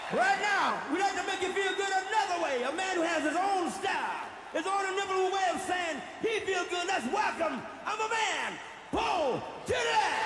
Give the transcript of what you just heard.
Right now, we'd like to make you feel good another way. A man who has his own style, his own inimitable way of saying he feels good. Let's welcome, I'm a man, Paul, to the